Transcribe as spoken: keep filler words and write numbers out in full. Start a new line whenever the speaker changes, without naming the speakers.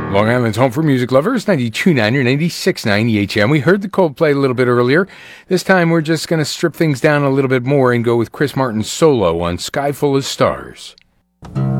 Long Island's home for music lovers, ninety-two point nine or ninety-six point nine E H M. We heard the Coldplay a little bit earlier. This time we're just going to strip things down a little bit more and go with Chris Martin's solo on Sky Full of Stars.